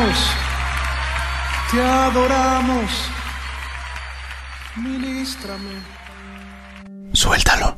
te adoramos, ministrame. Suéltalo.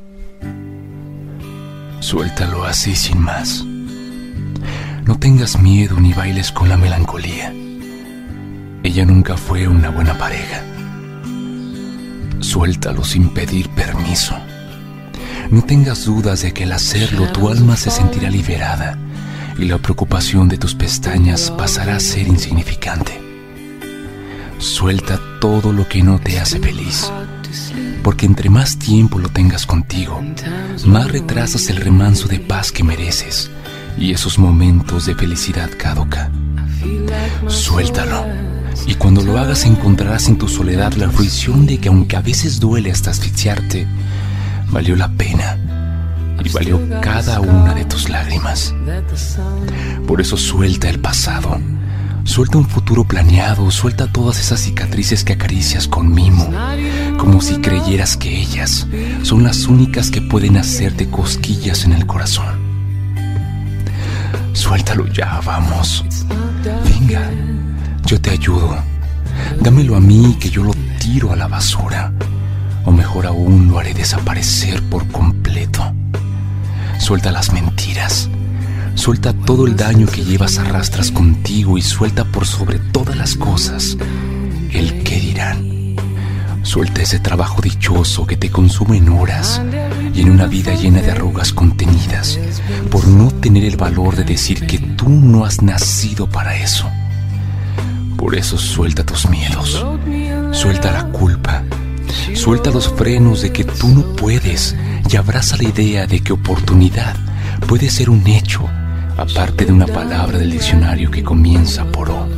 Suéltalo así sin más. No tengas miedo ni bailes con la melancolía. Ella nunca fue una buena pareja. Suéltalo sin pedir permiso. No tengas dudas de que al hacerlo tu alma se sentirá liberada y la preocupación de tus pestañas pasará a ser insignificante. Suelta todo lo que no te hace feliz, porque entre más tiempo lo tengas contigo, más retrasas el remanso de paz que mereces y esos momentos de felicidad caduca. Suéltalo, y cuando lo hagas encontrarás en tu soledad la fruición de que aunque a veces duele hasta asfixiarte, valió la pena y valió cada una de tus lágrimas. Por eso suelta el pasado, suelta un futuro planeado, suelta todas esas cicatrices que acaricias con mimo, como si creyeras que ellas son las únicas que pueden hacerte cosquillas en el corazón. Suéltalo ya, vamos. Venga, yo te ayudo. Dámelo a mí que yo lo tiro a la basura. O mejor aún, lo haré desaparecer por completo. Suelta las mentiras. Suelta todo el daño que llevas a rastras contigo y suelta por sobre todas las cosas el qué dirán. Suelta ese trabajo dichoso que te consume en horas y en una vida llena de arrugas contenidas por no tener el valor de decir que tú no has nacido para eso. Por eso suelta tus miedos, suelta la culpa, suelta los frenos de que tú no puedes y abraza la idea de que oportunidad puede ser un hecho, aparte de una palabra del diccionario que comienza por O.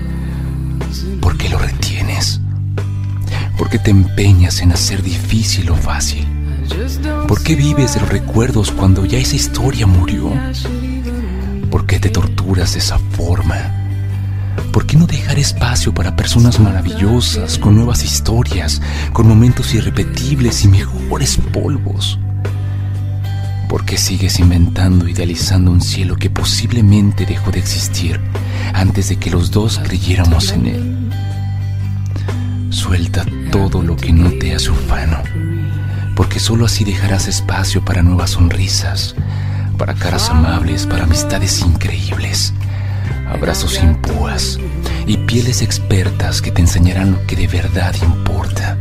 ¿Por qué lo retienes? ¿Por qué te empeñas en hacer difícil lo fácil? ¿Por qué vives de los recuerdos cuando ya esa historia murió? ¿Por qué te torturas de esa forma? ¿Por qué no dejar espacio para personas maravillosas, con nuevas historias, con momentos irrepetibles y mejores polvos? ¿Por qué sigues inventando, idealizando un cielo que posiblemente dejó de existir antes de que los dos creyéramos en él? Suelta todo lo que no te hace ufano, porque solo así dejarás espacio para nuevas sonrisas, para caras amables, para amistades increíbles, abrazos sin púas y pieles expertas que te enseñarán lo que de verdad importa.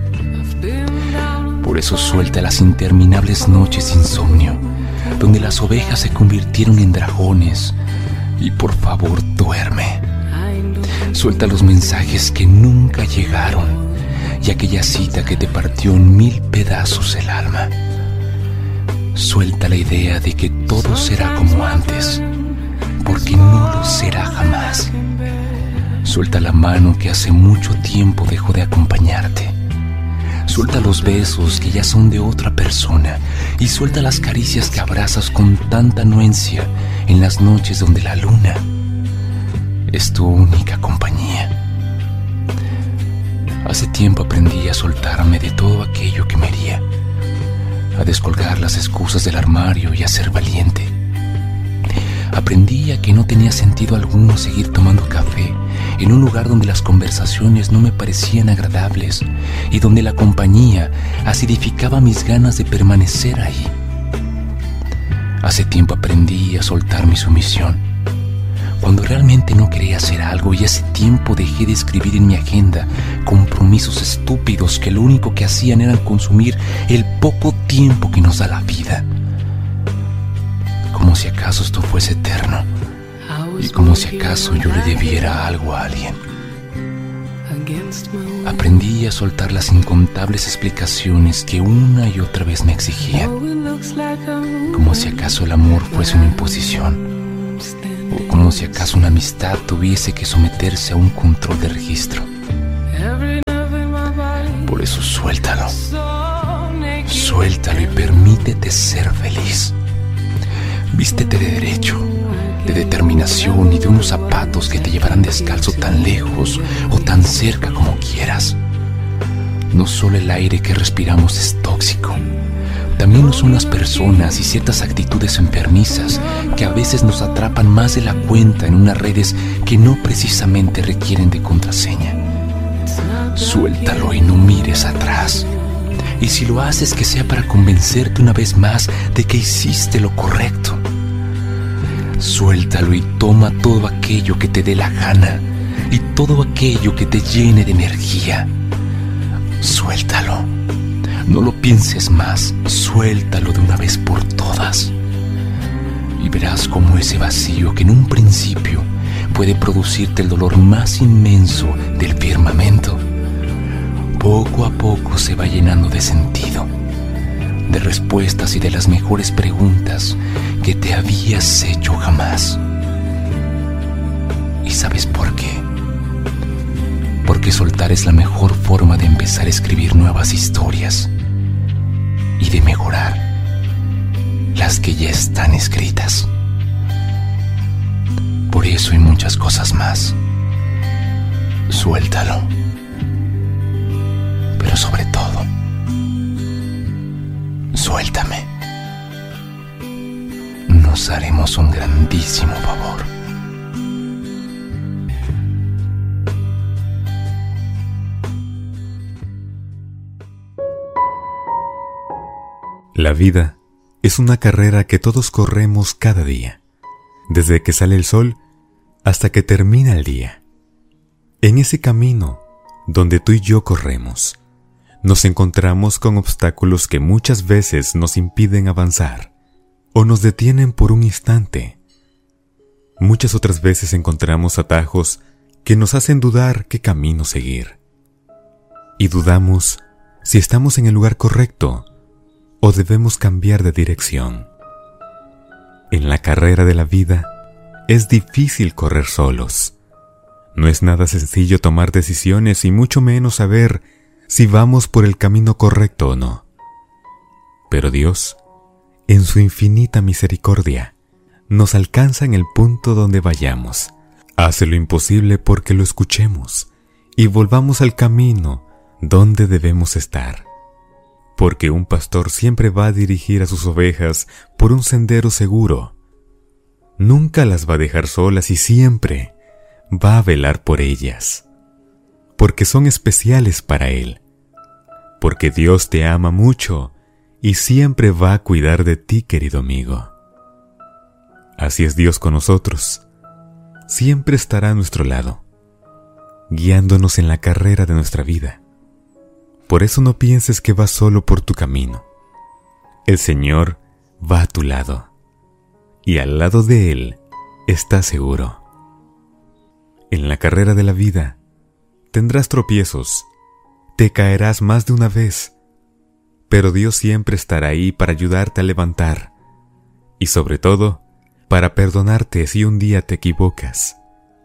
Por eso suelta las interminables noches de insomnio, donde las ovejas se convirtieron en dragones, y por favor duerme. Suelta los mensajes que nunca llegaron y aquella cita que te partió en 1000 pedazos el alma. Suelta la idea de que todo será como antes, porque no lo será jamás. Suelta la mano que hace mucho tiempo dejó de acompañarte. Suelta los besos que ya son de otra persona y suelta las caricias que abrazas con tanta anuencia en las noches donde la luna es tu única compañía. Hace tiempo aprendí a soltarme de todo aquello que me hería, a descolgar las excusas del armario y a ser valiente. Aprendí a que no tenía sentido alguno seguir tomando café en un lugar donde las conversaciones no me parecían agradables y donde la compañía acidificaba mis ganas de permanecer ahí. Hace tiempo aprendí a soltar mi sumisión cuando realmente no quería hacer algo, y hace tiempo dejé de escribir en mi agenda compromisos estúpidos que lo único que hacían era consumir el poco tiempo que nos da la vida. Como si acaso esto fuese eterno y como si acaso yo le debiera algo a alguien. Aprendí a soltar las incontables explicaciones que una y otra vez me exigían, como si acaso el amor fuese una imposición, o como si acaso una amistad tuviese que someterse a un control de registro. Por eso suéltalo y permítete ser feliz. Vístete de derecho, de determinación y de unos zapatos que te llevarán descalzo tan lejos o tan cerca como quieras. No solo el aire que respiramos es tóxico, También lo son las personas y ciertas actitudes enfermizas que a veces nos atrapan más de la cuenta en unas redes que no precisamente requieren de contraseña. Suéltalo y no mires atrás. Y si lo haces, que sea para convencerte una vez más de que hiciste lo correcto. Suéltalo y toma todo aquello que te dé la gana y todo aquello que te llene de energía. Suéltalo. No lo pienses más. Suéltalo de una vez por todas. Y verás cómo ese vacío que en un principio puede producirte el dolor más inmenso del firmamento, poco a poco se va llenando de sentido, de respuestas y de las mejores preguntas que te habías hecho jamás. ¿Y sabes por qué? Porque soltar es la mejor forma de empezar a escribir nuevas historias y de mejorar las que ya están escritas. Por eso y muchas cosas más, suéltalo. Pero sobre todo, suéltame. Nos haremos un grandísimo favor. La vida es una carrera que todos corremos cada día, desde que sale el sol hasta que termina el día. En ese camino donde tú y yo corremos, nos encontramos con obstáculos que muchas veces nos impiden avanzar o nos detienen por un instante. Muchas otras veces encontramos atajos que nos hacen dudar qué camino seguir. Y dudamos si estamos en el lugar correcto o debemos cambiar de dirección. En la carrera de la vida es difícil correr solos. No es nada sencillo tomar decisiones y mucho menos saber si vamos por el camino correcto o no. Pero Dios, en su infinita misericordia, nos alcanza en el punto donde vayamos. Hace lo imposible porque lo escuchemos y volvamos al camino donde debemos estar. Porque un pastor siempre va a dirigir a sus ovejas por un sendero seguro. Nunca las va a dejar solas y siempre va a velar por ellas. Porque son especiales para Él. Porque Dios te ama mucho y siempre va a cuidar de ti, querido amigo. Así es Dios con nosotros. Siempre estará a nuestro lado, guiándonos en la carrera de nuestra vida. Por eso no pienses que vas solo por tu camino. El Señor va a tu lado, y al lado de Él estás seguro. En la carrera de la vida tendrás tropiezos, te caerás más de una vez, pero Dios siempre estará ahí para ayudarte a levantar, y sobre todo, para perdonarte si un día te equivocas.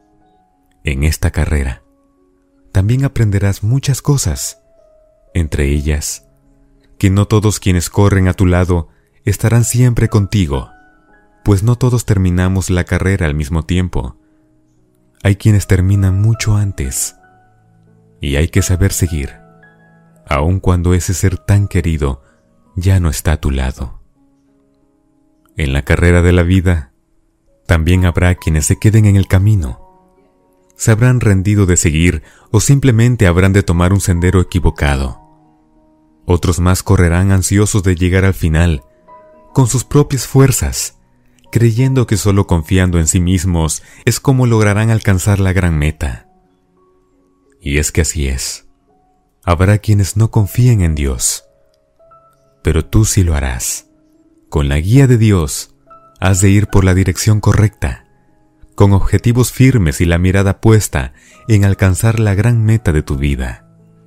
En esta carrera también aprenderás muchas cosas, entre ellas, que no todos quienes corren a tu lado estarán siempre contigo, pues no todos terminamos la carrera al mismo tiempo. Hay quienes terminan mucho antes, y hay que saber seguir, aun cuando ese ser tan querido ya no está a tu lado. En la carrera de la vida, también habrá quienes se queden en el camino. Se habrán rendido de seguir o simplemente habrán de tomar un sendero equivocado. Otros más correrán ansiosos de llegar al final, con sus propias fuerzas, creyendo que solo confiando en sí mismos es como lograrán alcanzar la gran meta. Y es que así es. Habrá quienes no confíen en Dios, pero tú sí lo harás. Con la guía de Dios, has de ir por la dirección correcta, con objetivos firmes y la mirada puesta en alcanzar la gran meta de tu vida.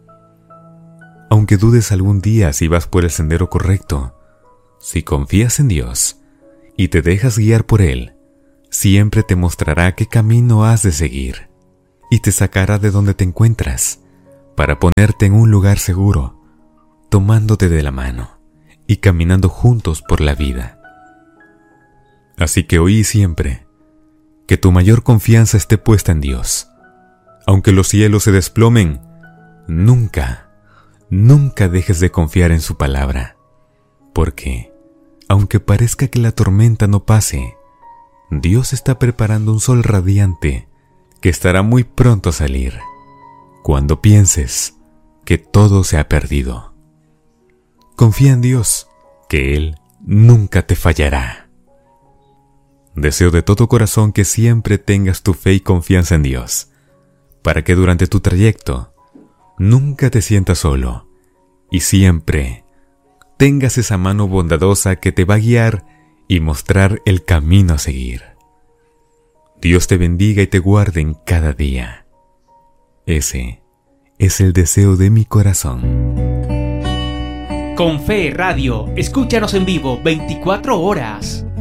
Aunque dudes algún día si vas por el sendero correcto, si confías en Dios y te dejas guiar por Él, siempre te mostrará qué camino has de seguir y te sacará de donde te encuentras para ponerte en un lugar seguro, tomándote de la mano y caminando juntos por la vida. Así que hoy y siempre, que tu mayor confianza esté puesta en Dios. Aunque los cielos se desplomen, nunca dejes de confiar en su palabra, Porque, aunque parezca que la tormenta no pase, Dios está preparando un sol radiante que estará muy pronto a salir, cuando pienses que todo se ha perdido. Confía en Dios, que Él nunca te fallará. Deseo de todo corazón que siempre tengas tu fe y confianza en Dios, para que durante tu trayecto nunca te sientas solo y siempre tengas esa mano bondadosa que te va a guiar y mostrar el camino a seguir. Dios te bendiga y te guarde en cada día. Ese es el deseo de mi corazón. Con Fe Radio, escúchanos en vivo 24 horas.